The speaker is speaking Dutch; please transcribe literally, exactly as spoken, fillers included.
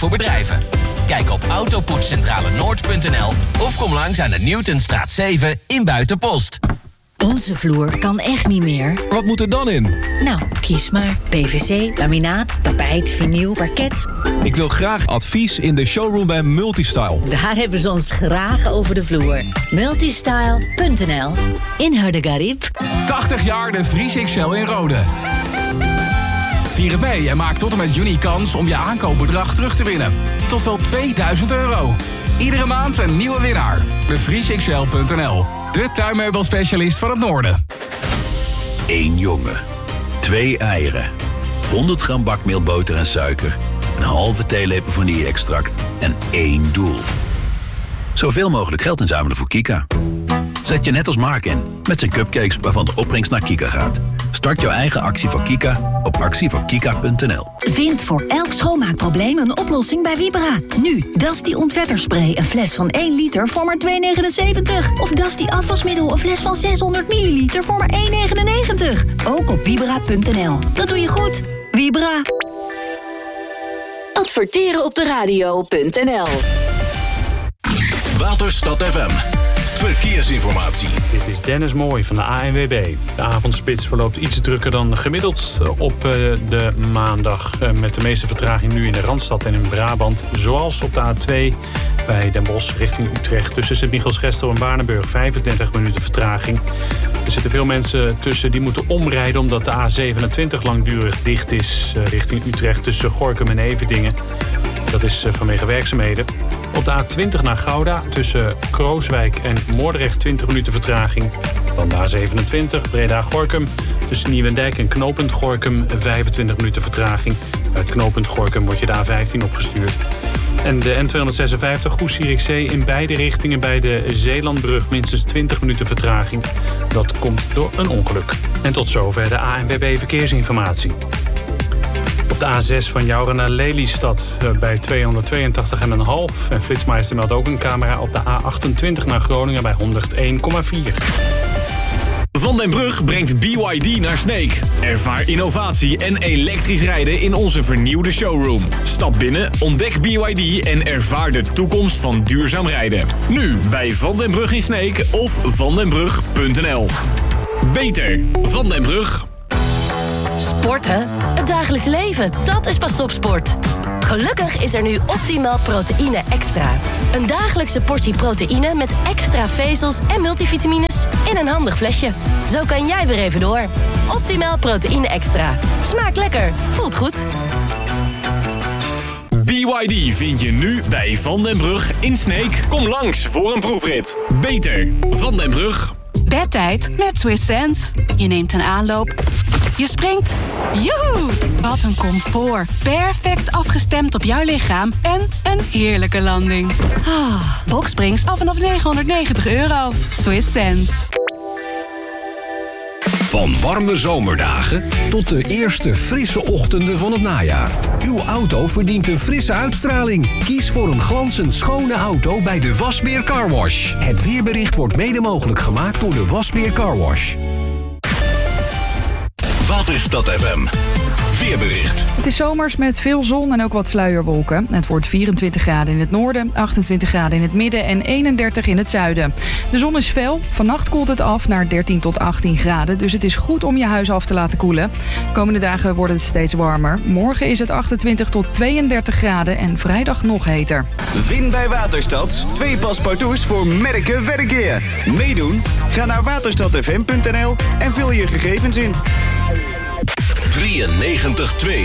voor bedrijven. Kijk op autopoetscentrale noord punt n l of kom langs aan de Newtonstraat zeven in Buitenpost. Onze vloer kan echt niet meer. Wat moet er dan in? Nou, kies maar. P V C, laminaat, tapijt, vinyl, parket. Ik wil graag advies in de showroom bij Multistyle. Daar hebben ze ons graag over de vloer. multistyle punt n l. In Hardergarib. tachtig jaar de Vries X L in Rode. Vier het mee en maak tot en met juni kans om je aankoopbedrag terug te winnen. Tot wel tweeduizend euro. Iedere maand een nieuwe winnaar. de vries x l punt n l. De tuinmeubelspecialist van het Noorden. Eén jongen. Twee eieren. honderd gram bakmeelboter en suiker. Een halve theelepel vanille-extract. En één doel. Zoveel mogelijk geld inzamelen voor Kika. Zet je net als Mark in. Met zijn cupcakes waarvan de opbrengst naar Kika gaat. Start jouw eigen actie voor Kika op actie voor kika punt n l. Vind voor elk schoonmaakprobleem een oplossing bij Vibra. Nu, Dusty ontvetterspray, een fles van één liter voor maar twee negenenzeventig. Of Dusty afwasmiddel, een fles van zeshonderd milliliter voor maar één negenennegentig. Ook op vibra punt n l. Dat doe je goed. Vibra. Adverteren op de radio punt n l. Waterstad F M. Verkeersinformatie. Dit is Dennis Mooij van de A N W B. De avondspits verloopt iets drukker dan gemiddeld op de maandag. Met de meeste vertraging nu in de Randstad en in Brabant. Zoals op de A twee bij Den Bosch richting Utrecht. Tussen Sint-Michiels-Gestel en Barnenburg vijfendertig minuten vertraging. Er zitten veel mensen tussen die moeten omrijden omdat de A zevenentwintig langdurig dicht is. Richting Utrecht tussen Gorinchem en Everdingen. Dat is vanwege werkzaamheden. Op de A twintig naar Gouda tussen Krooswijk en Moordrecht twintig minuten vertraging. Dan de A zevenentwintig Breda-Gorinchem tussen Nieuwendijk en Knooppunt Gorinchem vijfentwintig minuten vertraging. Uit Knooppunt Gorinchem wordt je de A vijftien opgestuurd. En de N tweehonderdzesenvijftig Goes-Zierikzee in beide richtingen bij de Zeelandbrug minstens twintig minuten vertraging. Dat komt door een ongeluk. En tot zover de A N W B Verkeersinformatie. Op de A zes van Jouren naar Lelystad bij tweehonderdtweeëntachtig komma vijf. En Flitsmeister meldt ook een camera op de A achtentwintig naar Groningen bij honderdéén komma vier. Van den Brug brengt B Y D naar Sneek. Ervaar innovatie en elektrisch rijden in onze vernieuwde showroom. Stap binnen, ontdek B Y D en ervaar de toekomst van duurzaam rijden. Nu bij Van den Brug in Sneek of vandenbrug punt n l. Beter Van den Brug. Sporten? Het dagelijks leven, dat is pas topsport. Gelukkig is er nu Optimal Proteïne Extra. Een dagelijkse portie proteïne met extra vezels en multivitamines in een handig flesje. Zo kan jij weer even door. Optimal Proteïne Extra. Smaakt lekker, voelt goed. B Y D vind je nu bij Van den Brug in Sneek. Kom langs voor een proefrit. Beter Van den Brug. Bedtijd met Swiss Sense. Je neemt een aanloop. Je springt. Joehoe! Wat een comfort. Perfect afgestemd op jouw lichaam. En een heerlijke landing. Ah, Boxsprings af vanaf negenhonderdnegentig euro. Swiss Sense. Van warme zomerdagen tot de eerste frisse ochtenden van het najaar. Uw auto verdient een frisse uitstraling. Kies voor een glanzend schone auto bij de Wasbeer Car Wash. Het weerbericht wordt mede mogelijk gemaakt door de Wasbeer Car Wash. Waterstad F M. Weerbericht. Het is zomers met veel zon en ook wat sluierwolken. Het wordt vierentwintig graden in het noorden, achtentwintig graden in het midden en eenendertig in het zuiden. De zon is fel. Vannacht koelt het af naar dertien tot achttien graden. Dus het is goed om je huis af te laten koelen. Komende dagen wordt het steeds warmer. Morgen is het achtentwintig tot tweeëndertig graden en vrijdag nog heter. Win bij Waterstad. Twee paspartouts voor merken werkkeer. Meedoen? Ga naar waterstad f m punt n l en vul je gegevens in. drieënnegentig twee